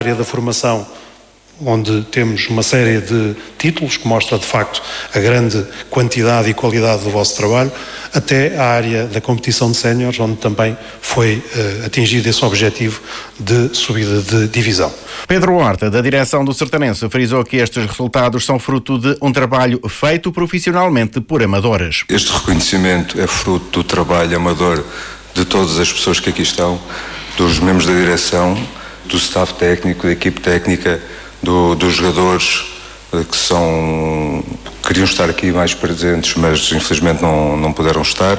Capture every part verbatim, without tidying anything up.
A área da formação, onde temos uma série de títulos que mostra de facto a grande quantidade e qualidade do vosso trabalho, até a área da competição de séniores, onde também foi uh, atingido esse objetivo de subida de divisão. Pedro Horta, da direção do Sertanense, frisou que estes resultados são fruto de um trabalho feito profissionalmente por amadores. Este reconhecimento é fruto do trabalho amador de todas as pessoas que aqui estão, dos membros da direção, do staff técnico, da equipe técnica, Do, dos jogadores que são, queriam estar aqui mais presentes, mas infelizmente não, não puderam estar.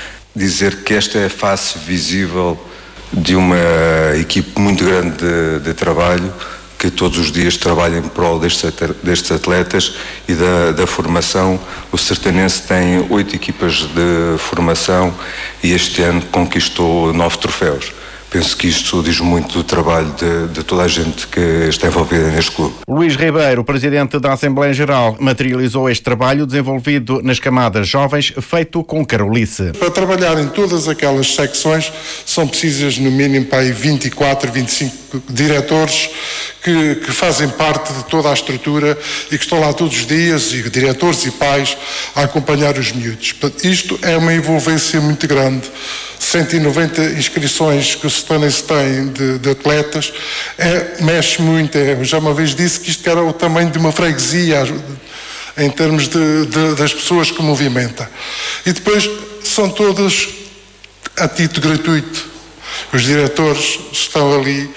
Dizer que esta é a face visível de uma equipe muito grande de, de trabalho, que todos os dias trabalha em prol destes, destes atletas e da, da formação. O Sertanense tem oito equipas de formação e este ano conquistou nove troféus. Penso que isto diz muito do trabalho de, de toda a gente que está envolvida neste clube. Luís Ribeiro, presidente da Assembleia Geral, materializou este trabalho desenvolvido nas camadas jovens, feito com carolice. Para trabalhar em todas aquelas secções são precisas no mínimo para aí vinte e quatro, vinte e cinco diretores que, que fazem parte de toda a estrutura e que estão lá todos os dias, e diretores e pais, a acompanhar os miúdos. Isto é uma envolvência muito grande. cento e noventa inscrições que o Sertanense tem de, de atletas, é, mexe muito. É, já uma vez disse que isto era o tamanho de uma freguesia em termos de, de, das pessoas que movimenta. E depois são todas a título gratuito. Os diretores estão ali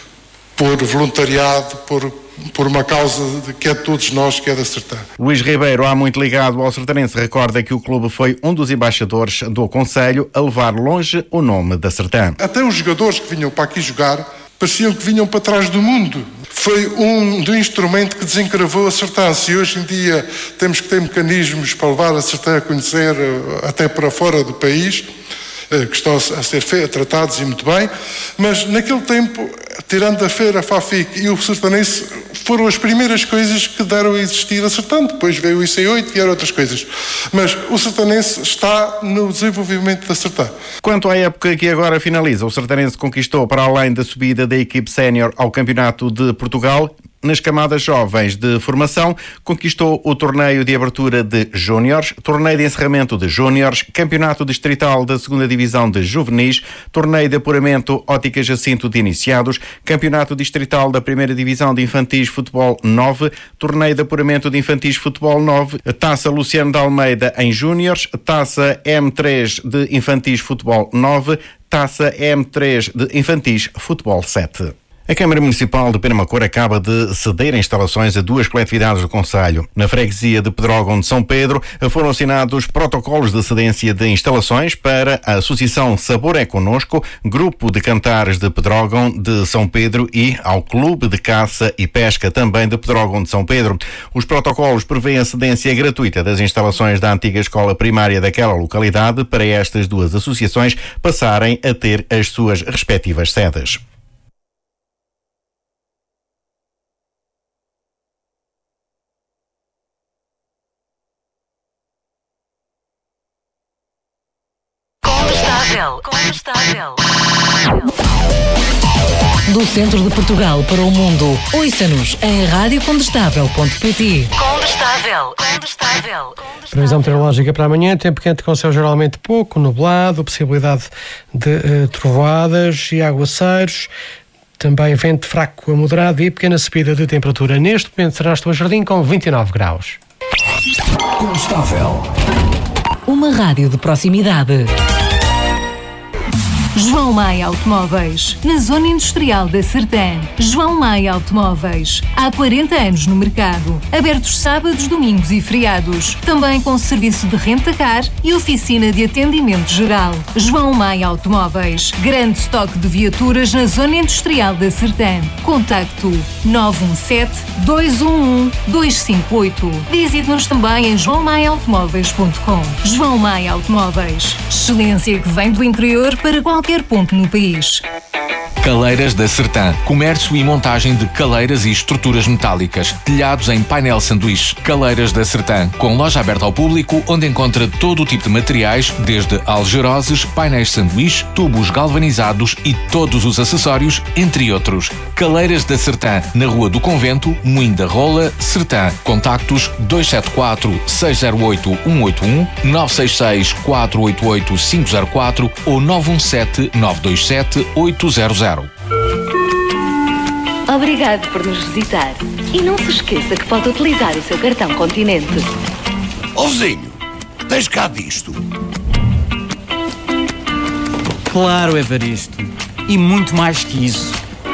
por voluntariado, por por uma causa de que é de todos nós, que é da Sertã. Luís Ribeiro, há muito ligado ao Sertanense, recorda que o clube foi um dos embaixadores do concelho a levar longe o nome da Sertã. Até os jogadores que vinham para aqui jogar pareciam que vinham para trás do mundo. Foi um do instrumento que desencravou a Sertã. Se hoje em dia temos que ter mecanismos para levar a Sertã a conhecer até para fora do país, que estão a ser tratados e muito bem, mas naquele tempo, tirando a feira, a FAFIC e o Sertanense, foram as primeiras coisas que deram a existir a Sertã. Depois veio o I C oito e vieram outras coisas. Mas o Sertanense está no desenvolvimento da Sertã. Quanto à época que agora finaliza, o Sertanense conquistou, para além da subida da equipe sénior ao Campeonato de Portugal, nas camadas jovens de formação, conquistou o torneio de abertura de júniores, torneio de encerramento de júniores, campeonato distrital da segunda divisão de juvenis, torneio de apuramento Ótica Jacinto de iniciados, campeonato distrital da primeira divisão de infantis futebol nove, torneio de apuramento de infantis futebol nove, taça Luciano de Almeida em júniores, taça M três de infantis futebol nove, taça M três de infantis futebol sete. A Câmara Municipal de Penamacor acaba de ceder instalações a duas coletividades do concelho. Na freguesia de Pedrógão de São Pedro foram assinados protocolos de cedência de instalações para a Associação Sabor é Conosco, Grupo de Cantares de Pedrógão de São Pedro e ao Clube de Caça e Pesca também de Pedrógão de São Pedro. Os protocolos prevêem a cedência gratuita das instalações da antiga escola primária daquela localidade para estas duas associações passarem a ter as suas respectivas sedes. Condestável. Do centro de Portugal para o mundo, ouça-nos em rádio condestável ponto pt. Condestável. Condestável. Previsão meteorológica para amanhã, tempo quente com céu geralmente pouco nublado, possibilidade de uh, trovoadas e aguaceiros, também vento fraco a moderado e pequena subida de temperatura. Neste momento será Estou a Jardim com vinte e nove graus. Condestável. Uma rádio de proximidade. João Maia Automóveis, na Zona Industrial da Sertã. João Maia Automóveis, há quarenta anos no mercado. Abertos sábados, domingos e feriados. Também com serviço de renta-car e oficina de atendimento geral. João Maia Automóveis, grande estoque de viaturas na Zona Industrial da Sertã. Contacto nove um sete, dois um um, dois cinco oito. Visite-nos também em joão maia automóveis ponto com. João Maia Automóveis, excelência que vem do interior para qualquer ponto no país. Caleiras da Sertã. Comércio e montagem de caleiras e estruturas metálicas. Telhados em painel sanduíche. Caleiras da Sertã. Com loja aberta ao público, onde encontra todo o tipo de materiais, desde algeroses, painéis sanduíche, tubos galvanizados e todos os acessórios, entre outros. Caleiras da Sertã. Na Rua do Convento, Moinho da Rola, Sertã. Contactos dois sete quatro, seis zero oito, um oito um, nove seis seis, quatro oito oito, cinco zero quatro ou nove um sete, nove dois sete, oito zero zero. Obrigado por nos visitar. E não se esqueça que pode utilizar o seu cartão Continente. Ó vizinho, tens cá disto? Claro, Evaristo. E muito mais que isso.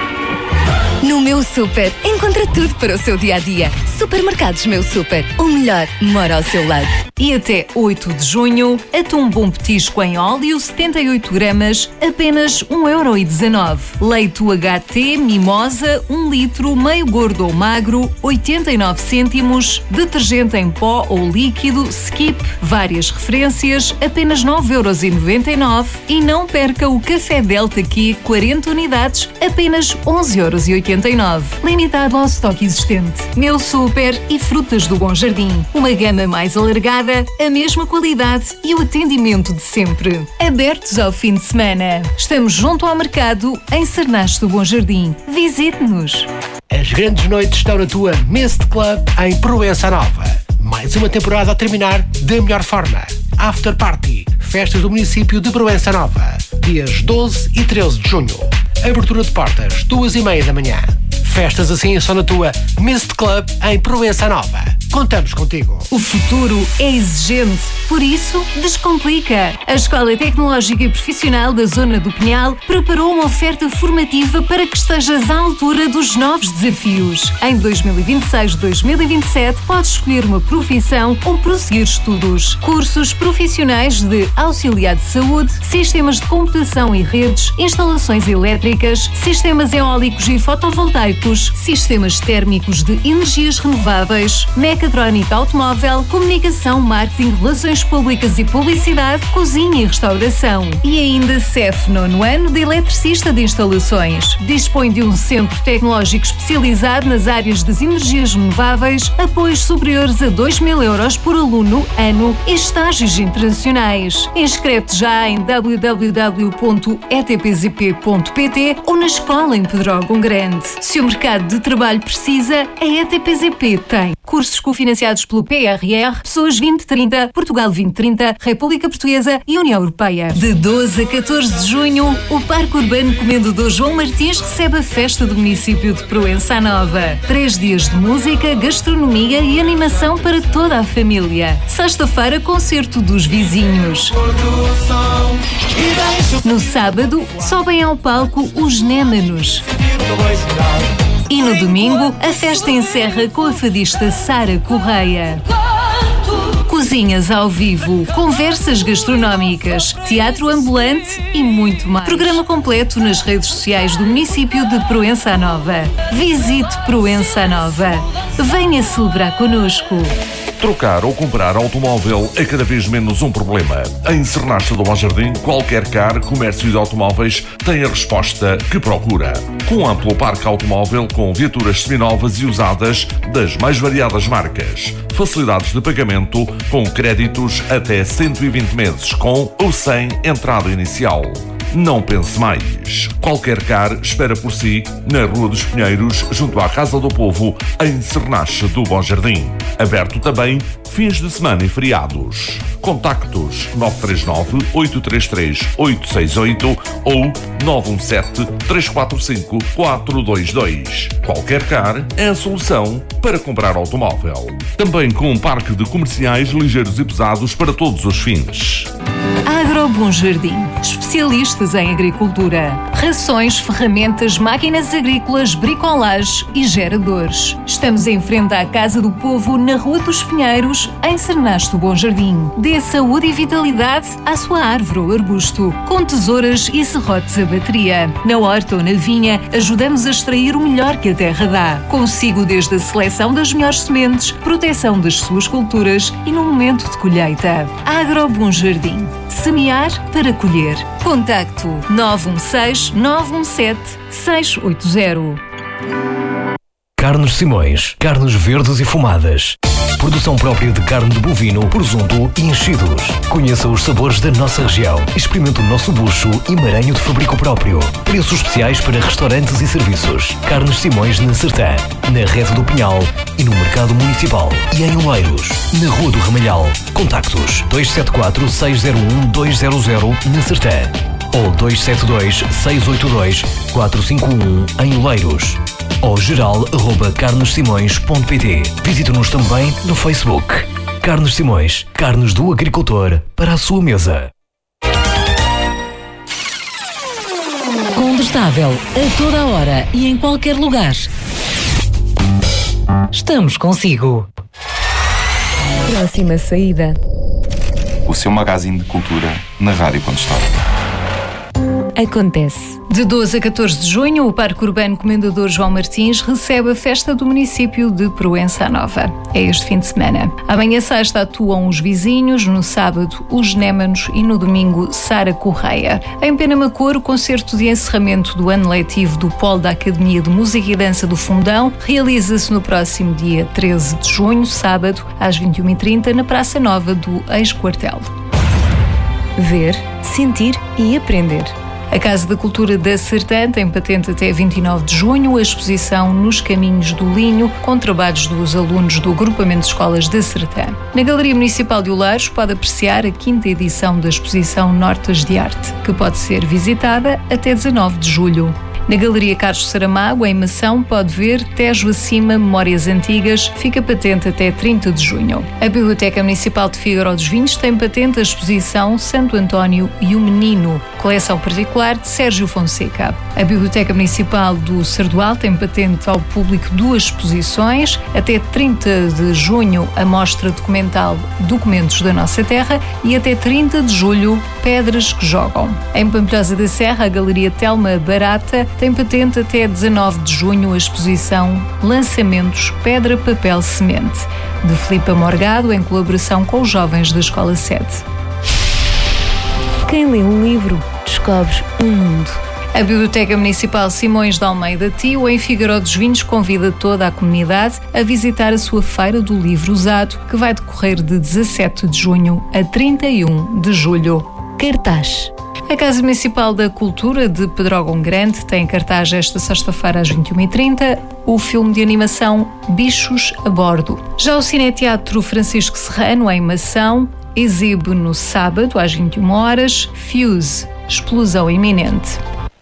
No Meu Super, encontra tudo para o seu dia-a-dia. Supermercados Meu Super, o melhor mora ao seu lado. E até oito de junho, atum bom petisco em óleo, setenta e oito gramas, apenas um euro e dezanove. Leite U H T Mimosa, um litro, meio gordo ou magro, oitenta e nove cêntimos. Detergente em pó ou líquido, Skip, várias referências, apenas nove euros e noventa e nove. E não perca o Café Delta Q, quarenta unidades, apenas onze euros e oitenta e nove. Limitado ao estoque existente. Meu Super e Frutas do Bom Jardim. Uma gama mais alargada, a mesma qualidade e o atendimento de sempre. Abertos ao fim de semana. Estamos junto ao mercado, em Cernache do Bom Jardim. Visite-nos. As grandes noites estão na tua Mist Club em Proença Nova. Mais uma temporada a terminar da melhor forma. After Party. Festas do município de Proença Nova. Dias doze e treze de junho. Abertura de portas, duas e meia da manhã. Festas assim só na tua Mist Club em Proença Nova. Contamos contigo. O futuro é exigente, por isso descomplica. A Escola Tecnológica e Profissional da Zona do Pinhal preparou uma oferta formativa para que estejas à altura dos novos desafios. Em dois mil e vinte e seis, dois mil e vinte e sete, podes escolher uma profissão ou prosseguir estudos. Cursos profissionais de auxiliar de saúde, sistemas de computação e redes, instalações elétricas, sistemas eólicos e fotovoltaicos, sistemas térmicos de energias renováveis, mecatrónica automóvel, comunicação, marketing, relações públicas e publicidade, cozinha e restauração. E ainda C E F nono ano de eletricista de instalações. Dispõe de um centro tecnológico especializado nas áreas das energias renováveis, apoios superiores a dois mil euros por aluno, ano e estágios internacionais. Inscreve-te já em w w w ponto e t p z p ponto p t ou na escola em Pedrógão Grande. Se o mercado de trabalho precisa, a E T P Z P tem. Cursos cofinanciados pelo P R R, Pessoas vinte trinta, Portugal vinte trinta, República Portuguesa e União Europeia. De doze a catorze de junho, o Parque Urbano Comendador João Martins recebe a festa do município de Proença Nova. Três dias de música, gastronomia e animação para toda a família. Sexta-feira, concerto dos vizinhos. No sábado, sobem ao palco os Némanos. E no domingo, a festa encerra com a fadista Sara Correia. Cozinhas ao vivo, conversas gastronómicas, teatro ambulante e muito mais. Programa completo nas redes sociais do município de Proença Nova. Visite Proença Nova. Venha celebrar connosco. Trocar ou comprar automóvel é cada vez menos um problema. Em Cernache do Bom Jardim, qualquer car, comércio de automóveis tem a resposta que procura. Com um amplo parque automóvel com viaturas seminovas e usadas das mais variadas marcas. Facilidades de pagamento com créditos até cento e vinte meses, com ou sem entrada inicial. Não pense mais. Qualquer car espera por si na Rua dos Pinheiros, junto à Casa do Povo, em Cernache do Bom Jardim. Aberto também fins de semana e feriados. Contactos nove três nove, oito três três, oito seis oito ou nove um sete, três quatro cinco, quatro dois dois. Qualquer car é a solução para comprar automóvel. Também com um parque de comerciais ligeiros e pesados para todos os fins. Agro Bom Jardim. Especialistas em agricultura. Rações, ferramentas, máquinas agrícolas, bricolagem e geradores. Estamos em frente à Casa do Povo, na Rua dos Pinheiros, em Cernache do Bom Jardim. Dê saúde e vitalidade à sua árvore ou arbusto, com tesouras e serrotes a bateria. Na horta ou na vinha, ajudamos a extrair o melhor que a terra dá. Consigo desde a seleção das melhores sementes, proteção das suas culturas e no momento de colheita. Agro Bom Jardim. Semear para colher. Contacto nove um seis, nove um sete, seis oito zero. Carnes Simões, carnes verdes e fumadas. Produção própria de carne de bovino, presunto e enchidos. Conheça os sabores da nossa região. Experimente o nosso bucho e maranho de fabrico próprio. Preços especiais para restaurantes e serviços. Carnes Simões na Sertã, na Rede do Pinhal e no Mercado Municipal. E em Oleiros, na Rua do Ramalhal. Contactos dois sete quatro, seis zero um, dois zero zero na Sertã ou dois sete dois, seis oito dois, quatro cinco um em Oleiros. Ou geral arroba carnes simões ponto pt. Visite-nos também no Facebook. Carnes Simões, carnes do agricultor para a sua mesa. Condestável, a toda a hora e em qualquer lugar. Estamos consigo. Próxima saída. O seu magazine de cultura na Rádio Condestável. Acontece. De doze a catorze de junho, o Parque Urbano Comendador João Martins recebe a festa do município de Proença Nova. É este fim de semana. Amanhã sexta atuam os vizinhos, no sábado os Genémanos e no domingo Sara Correia. Em Penamacor, o concerto de encerramento do ano letivo do Polo da Academia de Música e Dança do Fundão realiza-se no próximo dia treze de junho, sábado, às vinte e uma e trinta, na Praça Nova do ex-quartel. Ver, sentir e aprender. A Casa da Cultura da Sertã tem patente até vinte e nove de junho a exposição Nos Caminhos do Linho, com trabalhos dos alunos do Agrupamento de Escolas da Sertã. Na Galeria Municipal de Oleiros pode apreciar a quinta edição da exposição Notas de Arte, que pode ser visitada até dezanove de julho. Na Galeria Carlos Saramago, em Mação, pode ver Tejo Acima, Memórias Antigas, fica patente até trinta de junho. A Biblioteca Municipal de Figueiró dos Vinhos tem patente a exposição Santo António e o Menino, coleção particular de Sérgio Fonseca. A Biblioteca Municipal do Sardual tem patente ao público duas exposições, até trinta de junho a mostra documental Documentos da Nossa Terra e até trinta de julho Pedras que Jogam. Em Pampilhosa da Serra, a Galeria Telma Barata tem patente até dezanove de junho a exposição Lançamentos Pedra, Papel, Semente, de Filipa Morgado, em colaboração com os jovens da Escola sete. Quem lê um livro, descobre um mundo. A Biblioteca Municipal Simões de Almeida Tio, em Figueiró dos Vinhos, convida toda a comunidade a visitar a sua Feira do Livro Usado, que vai decorrer de dezassete de junho a trinta e um de julho. Cartaz. A Casa Municipal da Cultura de Pedrógão Grande tem cartaz esta sexta-feira às vinte e uma e trinta o filme de animação Bichos a Bordo. Já o Cineteatro Francisco Serrano, em Mação, exibe no sábado às vinte e uma horas Fuse, Explosão Iminente.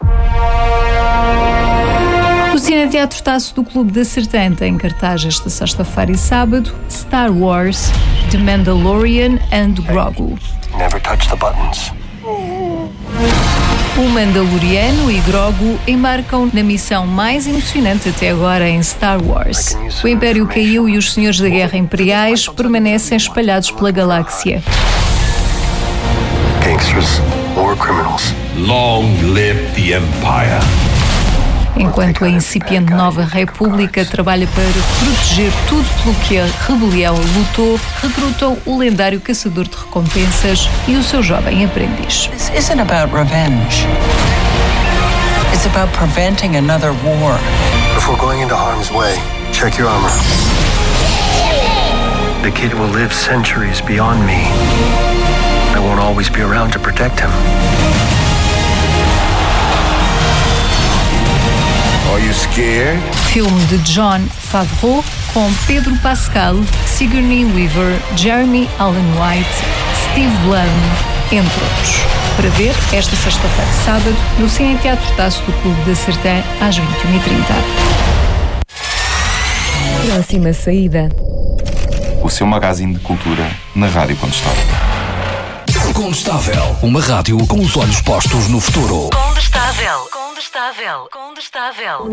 O Cineteatro Taço do Clube da Sertã tem cartaz esta sexta-feira e sábado Star Wars, The Mandalorian and Grogu. Never touch the buttons. O Mandaloriano e Grogu embarcam na missão mais emocionante até agora em Star Wars. O Império caiu e os Senhores da Guerra Imperiais permanecem espalhados pela galáxia. Gangsters, war criminals. Long live the Empire. Enquanto a incipiente Nova República trabalha para proteger tudo pelo que a rebelião lutou, recrutam o lendário caçador de recompensas e o seu jovem aprendiz. This isn't about revenge. It's about preventing another war. Before going into harm's way, check your armor. The kid will live centuries beyond me. I won't always be around to protect him. Are you scared? Filme de Jon Favreau com Pedro Pascal, Sigourney Weaver, Jeremy Allen White, Steve Blum, entre outros. Para ver esta sexta-feira e sábado no Cineteatro Taço do Clube da Sertã às vinte e uma e trinta. Próxima saída. O seu magazine de cultura na Rádio Condestável. Condestável. Uma rádio com os olhos postos no futuro. Condestável. Condestável. Condestável.